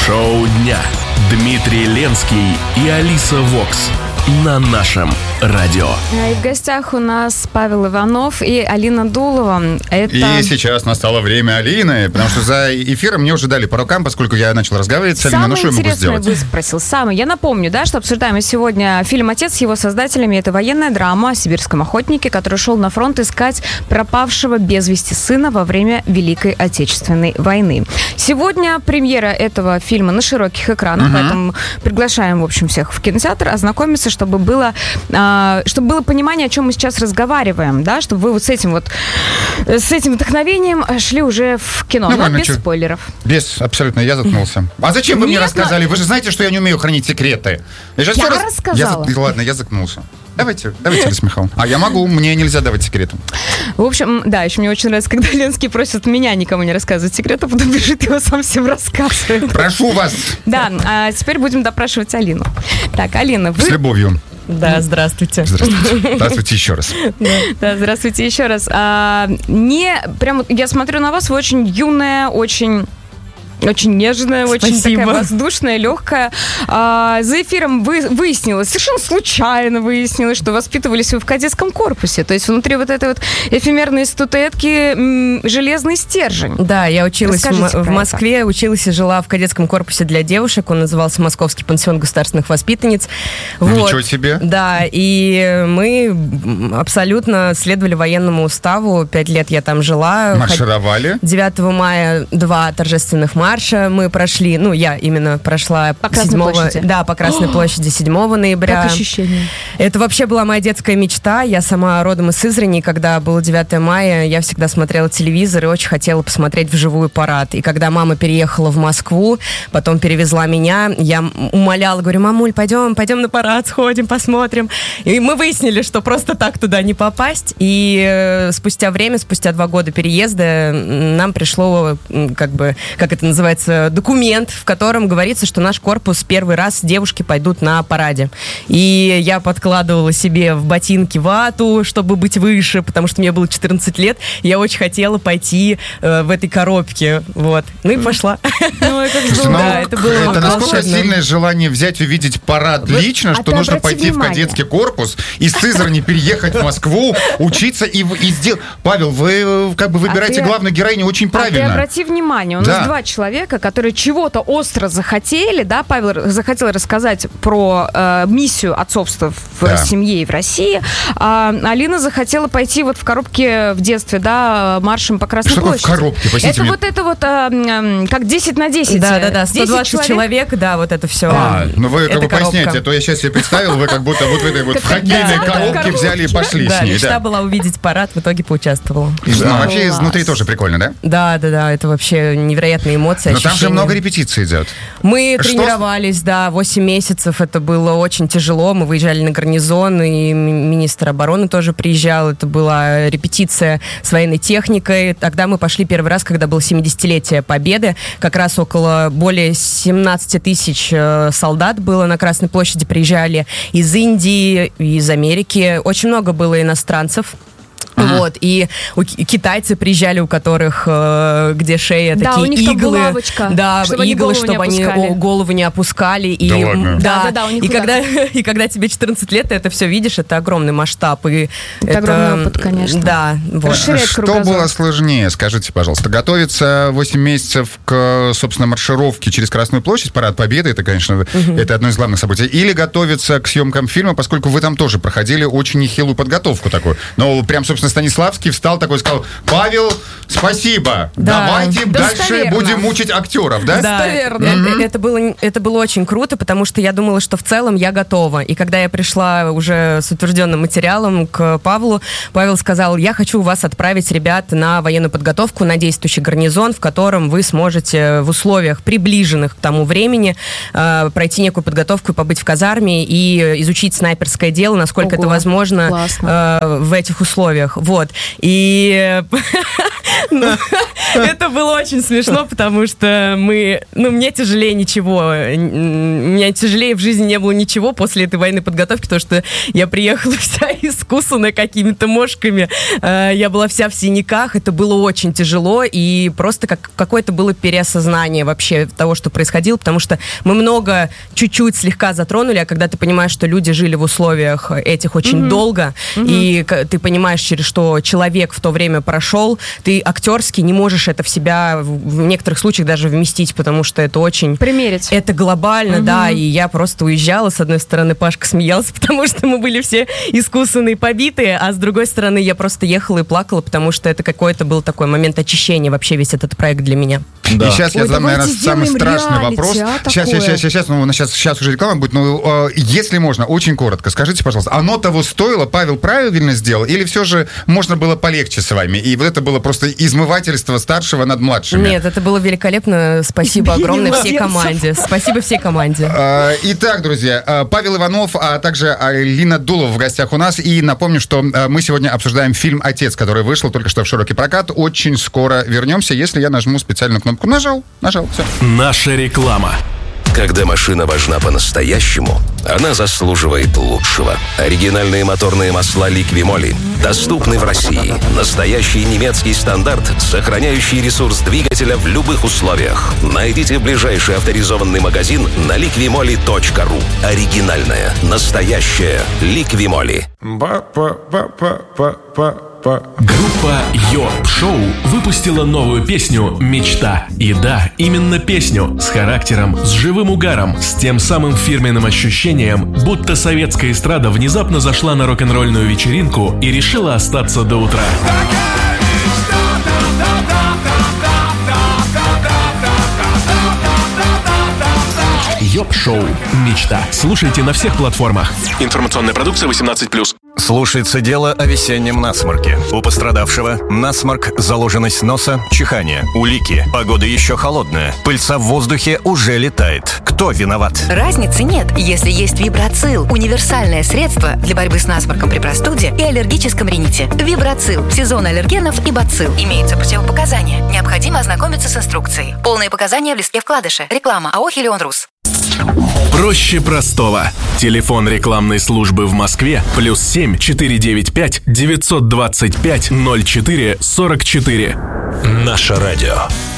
Шоу дня. Дмитрий Ленский и Алиса Вокс на нашем радио. И в гостях у нас Павел Иванов и Алина Дулова. И сейчас настало время Алины, потому что за эфиром мне уже дали по рукам, поскольку я начал разговаривать с Алиной. Ну что я могу сделать? Самое интересное выспросил. Я напомню, что обсуждаем мы сегодня фильм «Отец» с его создателями. Это военная драма о сибирском охотнике, который шел на фронт искать пропавшего без вести сына во время Великой Отечественной войны. Сегодня премьера этого фильма на широких экранах, поэтому приглашаем, в общем, всех в кинотеатр ознакомиться, чтобы было понимание, о чем мы сейчас разговариваем, да, чтобы вы вот с этим вдохновением шли уже в кино, но без спойлеров. Без, абсолютно, я заткнулся. А зачем вы мне рассказали? Вы же знаете, что я не умею хранить секреты. Я рассказала. Ладно, я заткнулся. Давайте, Алиса Михайловна. А я могу, мне нельзя давать секреты. В общем, да, еще мне очень нравится, когда Ленский просит меня никому не рассказывать секреты, а потом бежит его сам всем рассказывает. Прошу вас. Да, а теперь будем допрашивать Алину. Так, Алина, вы... С любовью. Да, здравствуйте. Здравствуйте еще раз. Да, здравствуйте еще раз. Я смотрю на вас, вы очень юная, очень нежная, очень такая воздушная, легкая. За эфиром выяснилось, совершенно случайно выяснилось, что воспитывались вы в кадетском корпусе. То есть внутри вот этой вот эфемерной статуэтки железный стержень. Да, я училась в Москве, училась и жила в кадетском корпусе для девушек. Он назывался Московский пансион государственных воспитанниц. Ничего себе. Да, и мы абсолютно следовали военному уставу. 5 лет я там жила. Маршировали? 9 мая 2 торжественных марша мы прошли, я именно прошла по Красной площади. Да, по Красной площади 7 ноября. Как ощущение? Это вообще была моя детская мечта. Я сама родом из Сызрани. Когда было 9 мая, я всегда смотрела телевизор и очень хотела посмотреть вживую парад. И когда мама переехала в Москву, потом перевезла меня, я умоляла, говорю: мамуль, пойдем на парад, сходим, посмотрим. И мы выяснили, что просто так туда не попасть. И спустя 2 года переезда нам пришло, как это называется, документ, в котором говорится, что наш корпус первый раз девушки пойдут на параде. И я подкладывала себе в ботинки вату, чтобы быть выше, потому что мне было 14 лет. Я очень хотела пойти в этой коробке. Вот. Ну и пошла. Это насколько сильное желание взять и увидеть парад лично, что нужно пойти в кадетский корпус, из Сызрани переехать в Москву, учиться и сделать. Павел, вы выбираете главную героиню очень правильно. Ты обрати внимание, у нас 2 человека, которые чего-то остро захотели, да, Павел захотел рассказать про миссию отцовства в семье и в России, а Алина захотела пойти вот в коробке в детстве, да, маршем по Красной площади. Что в коробке? Как 10 на 10. Да, 120 человек, да, вот это все. Вы поясняете, а то я сейчас себе представил, вы как будто вот в этой вот в хоккейной коробке взяли и пошли с ней. Мечта была увидеть парад, в итоге поучаствовала. Вообще изнутри тоже прикольно, да? Да, это вообще невероятные эмоции. Но там же много репетиций идет. Мы тренировались, 8 месяцев. Это было очень тяжело. Мы выезжали на гарнизон, и министр обороны тоже приезжал. Это была репетиция с военной техникой. Тогда мы пошли первый раз, когда было 70-летие Победы. Как раз более 17 тысяч солдат было на Красной площади. Приезжали из Индии, из Америки. Очень много было иностранцев. Вот, и китайцы приезжали, у которых, где шея, такие у них иглы. Булавочка, чтобы они голову не опускали. Да, у них и когда тебе 14 лет, ты это все видишь, это огромный масштаб. Это огромный опыт, конечно. Да. Вот. Что было сложнее, скажите, пожалуйста? Готовиться 8 месяцев к, собственно, маршировке через Красную площадь, парад Победы, это, конечно, это одно из главных событий. Или готовиться к съемкам фильма, поскольку вы там тоже проходили очень нехилую подготовку такую. Но прям, собственно, Станиславский встал такой и сказал: Павел, спасибо, давайте дальше будем мучить актеров, да? Достоверно. Это было очень круто, потому что я думала, что в целом я готова. И когда я пришла уже с утвержденным материалом к Павлу, Павел сказал: я хочу вас отправить, ребят, на военную подготовку, на действующий гарнизон, в котором вы сможете в условиях, приближенных к тому времени, пройти некую подготовку и побыть в казарме и изучить снайперское дело, насколько это возможно в этих условиях. Вот. И это было очень смешно, потому что мне тяжелее ничего. Мне тяжелее в жизни не было ничего после этой военной подготовки, потому что я приехала вся искусана какими-то мошками. Я была вся в синяках. Это было очень тяжело. И просто какое-то было переосознание вообще того, что происходило, потому что мы чуть-чуть слегка затронули, а когда ты понимаешь, что люди жили в условиях этих очень долго, и ты понимаешь, через что человек в то время прошел, ты актерски не можешь это в себя в некоторых случаях даже вместить, потому что это очень... Примерить. Это глобально, да, и я просто уезжала. С одной стороны, Пашка смеялся, потому что мы были все искусанные, побитые, а с другой стороны, я просто ехала и плакала, потому что это какой-то был такой момент очищения, вообще весь этот проект для меня. Да. И сейчас я задам, наверное, самый страшный вопрос. Сейчас уже реклама будет, но если можно, очень коротко, скажите, пожалуйста, оно того стоило? Павел правильно сделал? Или все же можно было полегче с вами? И вот это было просто измывательство старшего над младшими? Нет, это было великолепно. Спасибо огромное всей команде. Спасибо всей команде. Итак, друзья, Павел Иванов, а также Алина Дулова в гостях у нас. И напомню, что мы сегодня обсуждаем фильм «Отец», который вышел только что в широкий прокат. Очень скоро вернемся, если я нажму специальную кнопку. Нажал, все. Наша реклама. Когда машина важна по-настоящему, она заслуживает лучшего. Оригинальные моторные масла Liqui-Moly доступны в России. Настоящий немецкий стандарт, сохраняющий ресурс двигателя в любых условиях. Найдите ближайший авторизованный магазин на liqui-moly.ru. Оригинальная, настоящая Liqui-Moly. Группа Йоп-Шоу выпустила новую песню «Мечта». И да, именно песню с характером, с живым угаром, с тем самым фирменным ощущением, будто советская эстрада внезапно зашла на рок-н-ролльную вечеринку и решила остаться до утра. Йоп-Шоу «Мечта». Слушайте на всех платформах. Информационная продукция 18+. Слушается дело о весеннем насморке. У пострадавшего насморк, заложенность носа, чихание, улики. Погода еще холодная. Пыльца в воздухе уже летает. Кто виноват? Разницы нет, если есть Вибрацил. Универсальное средство для борьбы с насморком при простуде и аллергическом рините. Вибрацил. Сезон аллергенов и бацилл. Имеются противопоказания. Необходимо ознакомиться с инструкцией. Полные показания в листке вкладыша. Реклама АО «Хелион-Рус». Проще простого. Телефон рекламной службы в Москве +7 495 925 04 44. Наше радио.